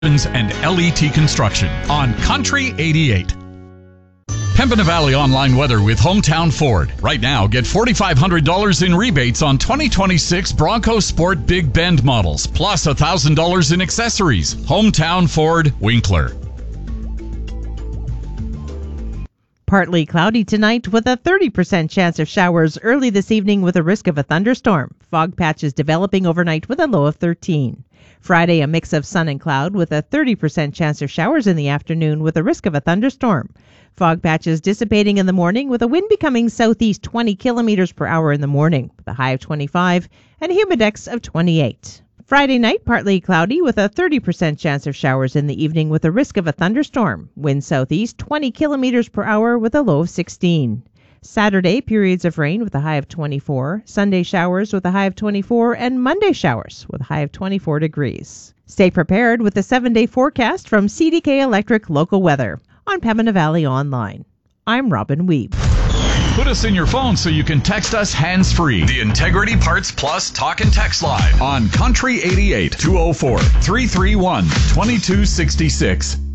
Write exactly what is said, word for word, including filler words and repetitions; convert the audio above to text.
and L E T Construction on Country eighty-eight. Pembina Valley Online Weather with Hometown Ford. Right now, get four thousand five hundred dollars in rebates on twenty twenty-six Bronco Sport Big Bend models, plus one thousand dollars in accessories. Hometown Ford, Winkler. Partly cloudy tonight with a thirty percent chance of showers early this evening with a risk of a thunderstorm. Fog patches developing overnight with a low of thirteen. Friday, a mix of sun and cloud with a thirty percent chance of showers in the afternoon with a risk of a thunderstorm. Fog patches dissipating in the morning with a wind becoming southeast twenty kilometers per hour in the morning with a high of twenty-five and a humidex of twenty-eight. Friday night, partly cloudy with a thirty percent chance of showers in the evening with a risk of a thunderstorm. Wind southeast twenty kilometers per hour with a low of sixteen. Saturday, periods of rain with a high of twenty-four. Sunday, showers with a high of twenty-four. And Monday, showers with a high of twenty-four degrees. Stay prepared with the seven-day forecast from C D K Electric Local Weather on Pembina Valley Online. I'm Robin Weeb. Put us in your phone so you can text us hands-free. The Integrity Parts Plus Talk and Text Line on Country eighty-eight, two oh four, three three one, two two six six.